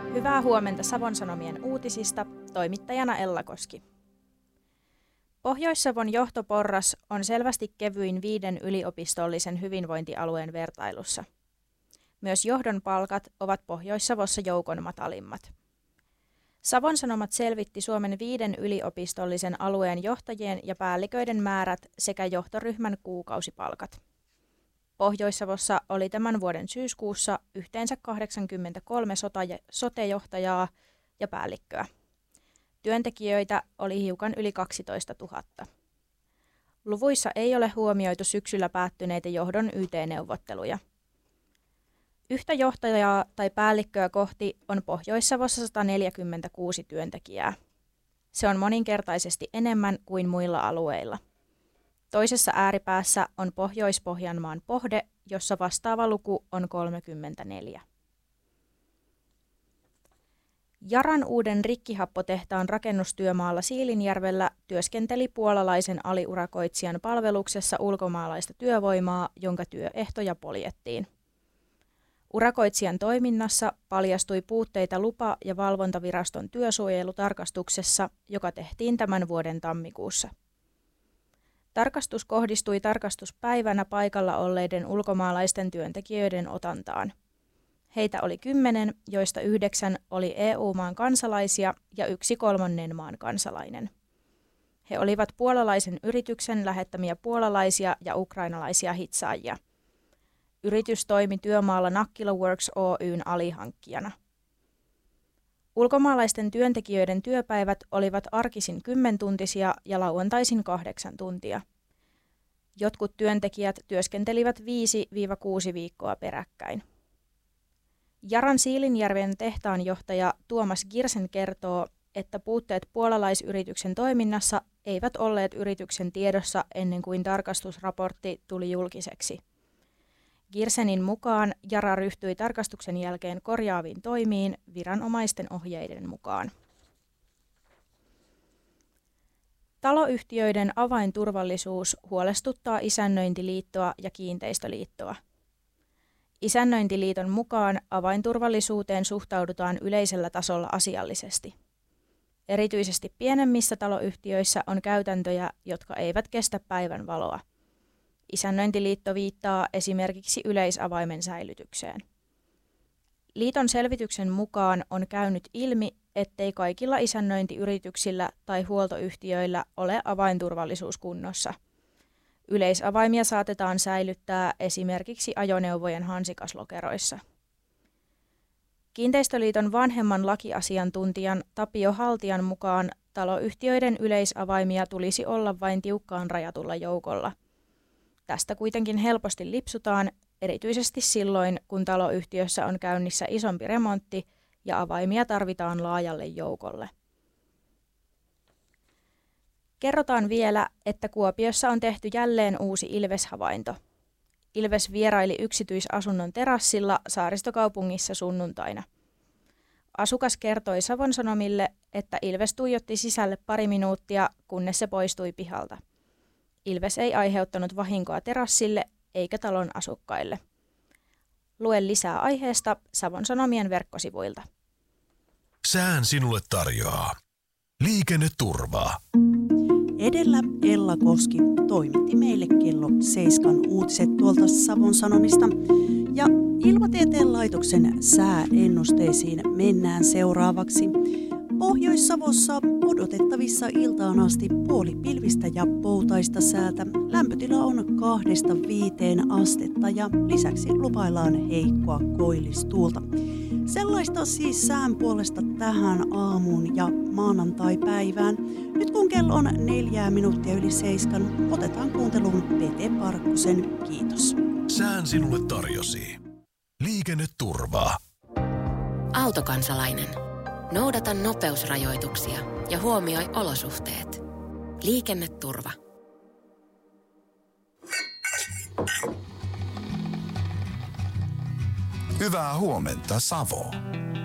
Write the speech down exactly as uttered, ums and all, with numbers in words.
Hyvää huomenta Savon Sanomien uutisista, toimittajana Ella Koski. Pohjois-Savon johtoporras on selvästi kevyin viiden yliopistollisen hyvinvointialueen vertailussa. Myös johdon palkat ovat Pohjois-Savossa joukon matalimmat. Savon Sanomat selvitti Suomen viiden yliopistollisen alueen johtajien ja päälliköiden määrät sekä johtoryhmän kuukausipalkat. Pohjois-Savossa oli tämän vuoden syyskuussa yhteensä kahdeksankymmentäkolme sote-johtajaa ja päällikköä. Työntekijöitä oli hiukan yli kaksitoistatuhatta. Luvuissa ei ole huomioitu syksyllä päättyneitä johdon Y T-neuvotteluja. Yhtä johtajaa tai päällikköä kohti on Pohjois-Savossa sata neljäkymmentäkuusi työntekijää. Se on moninkertaisesti enemmän kuin muilla alueilla. Toisessa ääripäässä on Pohjois-Pohjanmaan Pohde, jossa vastaava luku on kolmekymmentäneljä. Yaran uuden rikkihappotehtaan rakennustyömaalla Siilinjärvellä työskenteli puolalaisen aliurakoitsijan palveluksessa ulkomaalaista työvoimaa, jonka työehtoja poljettiin. Urakoitsijan toiminnassa paljastui puutteita lupa- ja valvontaviraston työsuojelutarkastuksessa, joka tehtiin tämän vuoden tammikuussa. Tarkastus kohdistui tarkastuspäivänä paikalla olleiden ulkomaalaisten työntekijöiden otantaan. Heitä oli kymmenen, joista yhdeksän oli E U-maan kansalaisia ja yksi kolmannen maan kansalainen. He olivat puolalaisen yrityksen lähettämiä puolalaisia ja ukrainalaisia hitsaajia. Yritys toimi työmaalla Nakkila Works Oy:n alihankkijana. Ulkomaalaisten työntekijöiden työpäivät olivat arkisin kymmentuntisia ja lauantaisin kahdeksan tuntia. Jotkut työntekijät työskentelivät viisi kuusi viikkoa peräkkäin. Yaran Siilinjärven tehtaanjohtaja Tuomas Girsen kertoo, että puutteet puolalaisyrityksen toiminnassa eivät olleet yrityksen tiedossa ennen kuin tarkastusraportti tuli julkiseksi. Girsenin mukaan Yara ryhtyi tarkastuksen jälkeen korjaaviin toimiin viranomaisten ohjeiden mukaan. Taloyhtiöiden avainturvallisuus huolestuttaa Isännöintiliittoa ja Kiinteistöliittoa. Isännöintiliiton mukaan avainturvallisuuteen suhtaudutaan yleisellä tasolla asiallisesti. Erityisesti pienemmissä taloyhtiöissä on käytäntöjä, jotka eivät kestä päivän valoa. Isännöintiliitto viittaa esimerkiksi yleisavaimen säilytykseen. Liiton selvityksen mukaan on käynyt ilmi, ettei kaikilla isännöintiyrityksillä tai huoltoyhtiöillä ole avainturvallisuus kunnossa. Yleisavaimia saatetaan säilyttää esimerkiksi ajoneuvojen hansikaslokeroissa. Kiinteistöliiton vanhemman lakiasiantuntijan Tapio Haltian mukaan taloyhtiöiden yleisavaimia tulisi olla vain tiukkaan rajatulla joukolla. Tästä kuitenkin helposti lipsutaan, erityisesti silloin, kun taloyhtiössä on käynnissä isompi remontti ja avaimia tarvitaan laajalle joukolle. Kerrotaan vielä, että Kuopiossa on tehty jälleen uusi ilveshavainto. Ilves vieraili yksityisasunnon terassilla Saaristokaupungissa sunnuntaina. Asukas kertoi Savon Sanomille, että ilves tuijotti sisälle pari minuuttia, kunnes se poistui pihalta. Ilves ei aiheuttanut vahinkoa terassille eikä talon asukkaille. Lue lisää aiheesta Savon Sanomien verkkosivuilta. Sään sinulle tarjoaa liikenneturvaa. Edellä Ella Koski toimitti meille kello seiskan uutiset tuolta Savon Sanomista. Ja Ilmatieteen laitoksen sääennusteisiin mennään seuraavaksi. Pohjois-Savossa odotettavissa iltaan asti puolipilvistä ja poutaista säätä. Lämpötila on kahdesta viiteen astetta ja lisäksi lupaillaan heikkoa koillistuulta. Sellaista siis sään puolesta tähän aamuun ja maanantai-päivään. Nyt kun kello on neljää minuuttia yli seiskan, otetaan kuunteluun Pete Parkkosen Kiitos. Sään sinulle tarjosi liikenneturvaa. Autokansalainen. Noudata nopeusrajoituksia ja huomioi olosuhteet. Liikenneturva. Hyvää huomenta, Savo.